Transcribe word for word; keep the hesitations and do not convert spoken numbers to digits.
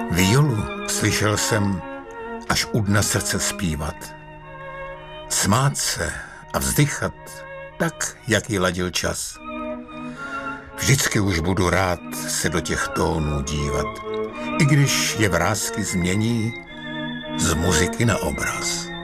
Violu slyšel jsem až u dna srdce zpívat. Smát se a vzdychat tak, jak jí ladil čas. Vždycky už budu rád se do těch tónů dívat, i když je vrásky změní z muziky na obraz.